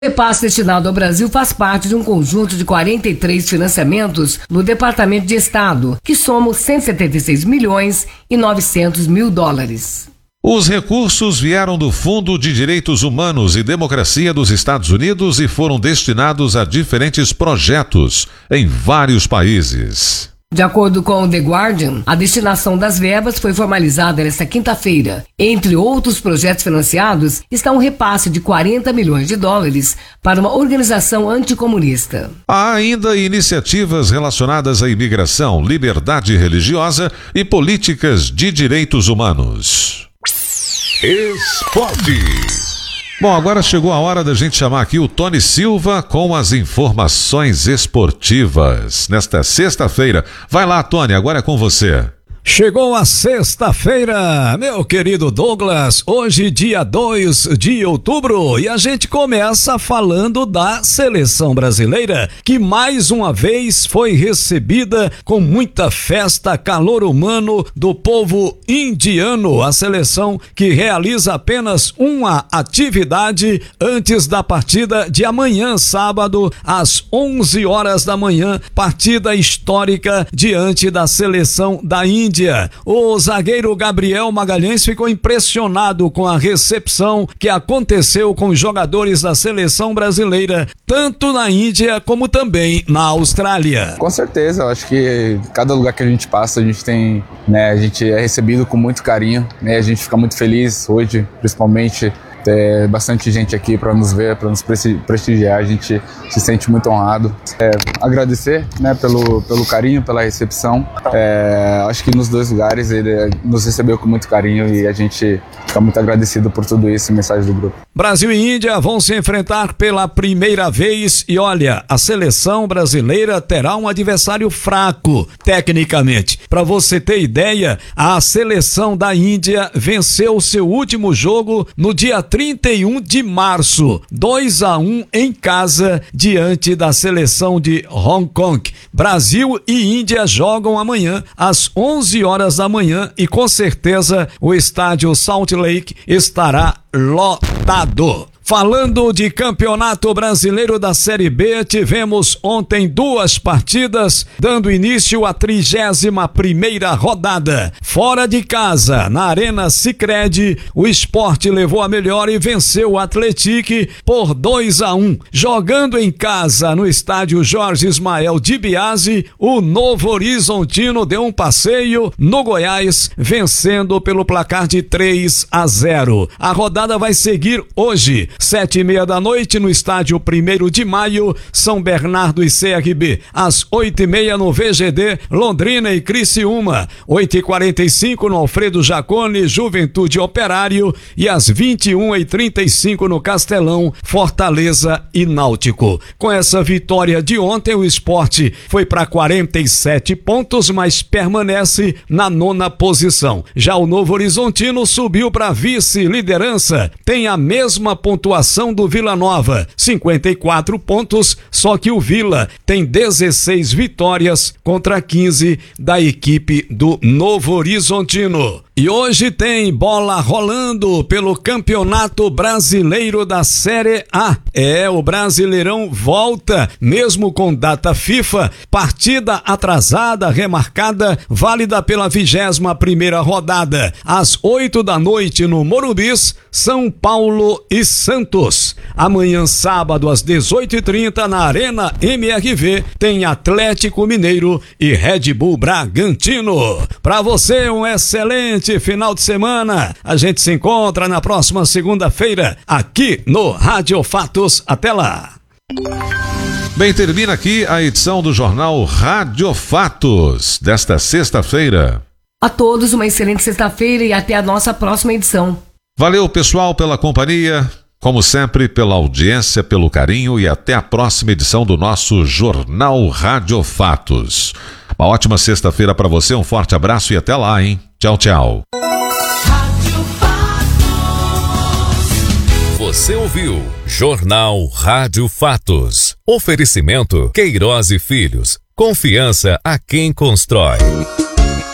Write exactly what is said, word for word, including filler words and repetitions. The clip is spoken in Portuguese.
O repasse destinado ao Brasil faz parte de um conjunto de quarenta e três financiamentos no Departamento de Estado, que somam cento e setenta e seis milhões e novecentos mil dólares. Os recursos vieram do Fundo de Direitos Humanos e Democracia dos Estados Unidos e foram destinados a diferentes projetos em vários países. De acordo com o The Guardian, a destinação das verbas foi formalizada nesta quinta-feira. Entre outros projetos financiados está um repasse de quarenta milhões de dólares para uma organização anticomunista. Há ainda iniciativas relacionadas à imigração, liberdade religiosa e políticas de direitos humanos. Esporte. Bom, agora chegou a hora da gente chamar aqui o Tony Silva com as informações esportivas. Nesta sexta-feira. Vai lá, Tony, agora é com você. Chegou a sexta-feira, meu querido Douglas, hoje dia dois de outubro, e a gente começa falando da seleção brasileira, que mais uma vez foi recebida com muita festa, calor humano do povo indiano, a seleção que realiza apenas uma atividade antes da partida de amanhã, sábado, às onze horas da manhã, partida histórica diante da seleção da Índia. O zagueiro Gabriel Magalhães ficou impressionado com a recepção que aconteceu com os jogadores da seleção brasileira, tanto na Índia como também na Austrália. Com certeza, eu acho que cada lugar que a gente passa, a gente tem, né, a gente é recebido com muito carinho, né, a gente fica muito feliz hoje, principalmente ter bastante gente aqui para nos ver, para nos prestigiar, a gente se sente muito honrado. É, agradecer, né, pelo, pelo carinho, pela recepção. É, acho que nos dois lugares ele nos recebeu com muito carinho e a gente fica muito agradecido por tudo isso, mensagem do grupo. Brasil e Índia vão se enfrentar pela primeira vez e olha, a seleção brasileira terá um adversário fraco, tecnicamente. Para você ter ideia, a seleção da Índia venceu seu último jogo no dia trinta e um de março, dois a um em casa, diante da seleção de Hong Kong. Brasil e Índia jogam amanhã às onze horas da manhã e com certeza o estádio Salt Lake estará lotado. Falando de Campeonato Brasileiro da Série B, tivemos ontem duas partidas, dando início à trigésima primeira rodada. Fora de casa, na Arena Sicredi, o Sport levou a melhor e venceu o Atlético por dois a um. Jogando em casa, no estádio Jorge Ismael de Biasi, o Novo Horizontino deu um passeio no Goiás, vencendo pelo placar de três a zero. A rodada vai seguir hoje. Sete e meia da noite no estádio primeiro de maio, São Bernardo e C R B. Às oito e meia no V G D, Londrina e Criciúma. Oito e quarenta e cinco no Alfredo Jaconi, Juventude Operário. E às vinte e uma e trinta e cinco no Castelão, Fortaleza e Náutico. Com essa vitória de ontem, o Sport foi para quarenta e sete pontos, mas permanece na nona posição. Já o Novo Horizontino subiu para vice-liderança, tem a mesma pontuação do Vila Nova, cinquenta e quatro pontos, só que o Vila tem dezesseis vitórias contra quinze da equipe do Novo Horizontino. E hoje tem bola rolando pelo Campeonato Brasileiro da Série A. É, o Brasileirão volta, mesmo com data FIFA, partida atrasada, remarcada, válida pela vigésima primeira rodada. Às oito da noite no Morumbis, São Paulo e Santos. Amanhã, sábado, às dezoito e trinta, na Arena M R V, tem Atlético Mineiro e Red Bull Bragantino. Para você, um excelente final de semana. A gente se encontra na próxima segunda-feira aqui no Rádio Fatos. Até lá. Bem, termina aqui a edição do jornal Rádio Fatos desta sexta-feira. A todos uma excelente sexta-feira e até a nossa próxima edição. Valeu, pessoal, pela companhia, como sempre, pela audiência, pelo carinho e até a próxima edição do nosso jornal Rádio Fatos. Uma ótima sexta-feira para você, um forte abraço e até lá, hein? Tchau, tchau. Você ouviu Jornal Rádio Fatos. Oferecimento Queiroz e Filhos. Confiança a quem constrói.